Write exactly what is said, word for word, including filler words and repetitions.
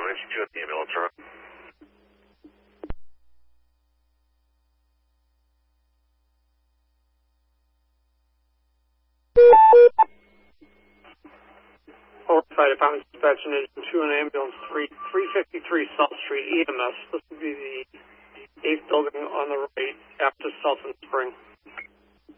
ninety-two at the ambulance room. Fire Department Dispatch Engine two and Ambulance three, three fifty-three South Street, E M S. This would be the eighth building on the right after South and Spring.